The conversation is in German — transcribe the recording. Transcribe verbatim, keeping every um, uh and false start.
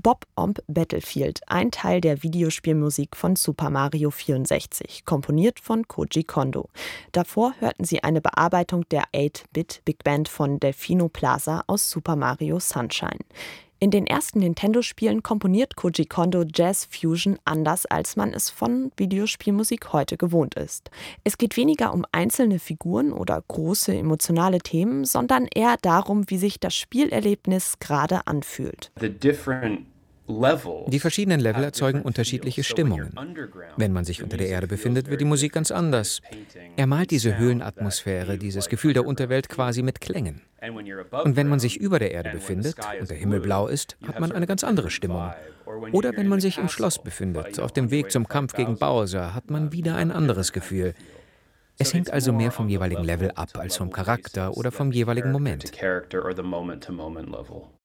Bob-Omb Battlefield, ein Teil der Videospielmusik von Super Mario vierundsechzig, komponiert von Koji Kondo. Davor hörten Sie eine Bearbeitung der acht-Bit Big Band von Delfino Plaza aus Super Mario Sunshine. In den ersten Nintendo-Spielen komponiert Koji Kondo Jazz-Fusion anders, als man es von Videospielmusik heute gewohnt ist. Es geht weniger um einzelne Figuren oder große emotionale Themen, sondern eher darum, wie sich das Spielerlebnis gerade anfühlt. Die verschiedenen Level erzeugen unterschiedliche Stimmungen. Wenn man sich unter der Erde befindet, wird die Musik ganz anders. Er malt diese Höhlenatmosphäre, dieses Gefühl der Unterwelt quasi mit Klängen. Und wenn man sich über der Erde befindet und der Himmel blau ist, hat man eine ganz andere Stimmung. Oder wenn man sich im Schloss befindet, auf dem Weg zum Kampf gegen Bowser, hat man wieder ein anderes Gefühl. Es hängt also mehr vom jeweiligen Level ab als vom Charakter oder vom jeweiligen Moment.